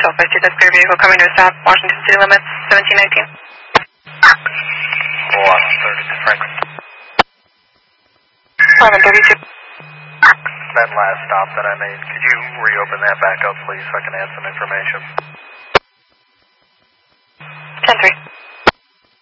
1252, that's clear vehicle coming to a stop, Washington City limits, 1719. 1132, Franklin. 1132. That last stop that I made, could you reopen that back up, please, so I can add some information? 10-3.